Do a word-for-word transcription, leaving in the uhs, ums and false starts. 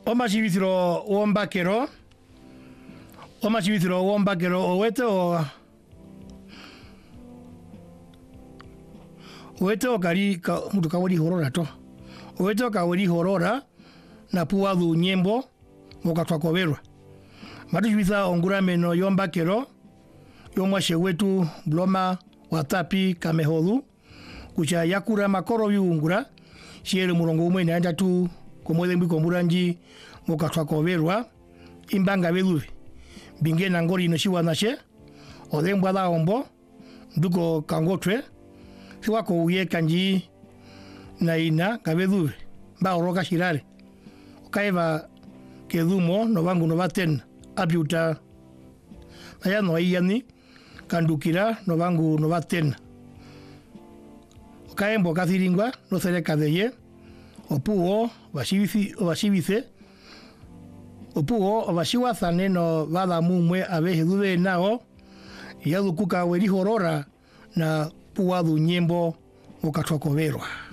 Omashibithiro wombakero. Omashibithiro wombakero owete o owete o kali ka mutu kawali horora to. Owete o kawali horora na puwadhu nyembo mokatwakoverwa. Matujibitha ongurameno yombakero yomwashe wetu bloma watapi kamehodhu kucha yakura makoro viungura shiere murongo umwe naenda tu komwele mbiko muranji mokatwakoverwa imbanga veluve binge na ngori no shiwa nashe odembwa da ombo duko kangotwe siwako uye kanji na ina kaveluve ba oroka shirare kaiva kedumo no bangu no baten abiuta aya no iyani kandukira no bangu no baten kaembo kathiringwa no sereka deye opuo bashibithi obashibice opuo obashiwazane no bada mumwe abeheduve nao yadukuka werihorora na puwadhu nyembo mokatwakoverwa.